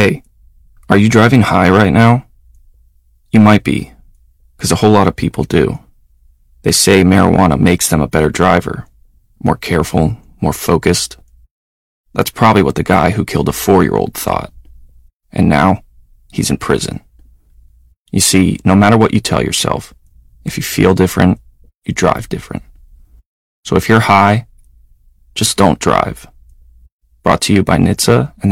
Hey, are you driving high right now? You might be, because a whole lot of people do. They say marijuana makes them a better driver, more careful, more focused. That's probably what the guy who killed a 4-year-old thought. And now, he's in prison. You see, no matter what you tell yourself, if you feel different, you drive different. So if you're high, just don't drive. Brought to you by NHTSA and the